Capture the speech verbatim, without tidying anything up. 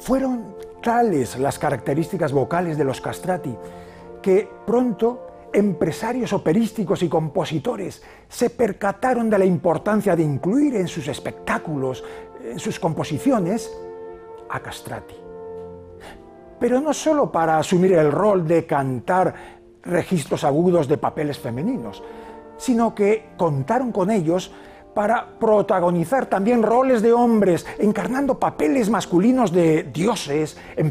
Fueron tales las características vocales de los castrati que pronto empresarios operísticos y compositores se percataron de la importancia de incluir en sus espectáculos, en sus composiciones, a castrati. Pero no solo para asumir el rol de cantar registros agudos de papeles femeninos, sino que contaron con ellos para protagonizar también roles de hombres, encarnando papeles masculinos de dioses,